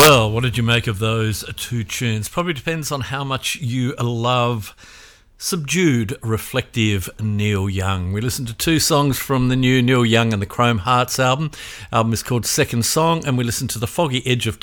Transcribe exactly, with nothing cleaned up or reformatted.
Well, what did you make of those two tunes? Probably depends on how much you love subdued, reflective Neil Young. We listened to two songs from the new Neil Young and the Chrome Hearts album. The album is called Second Song, and we listened to The Foggy Edge of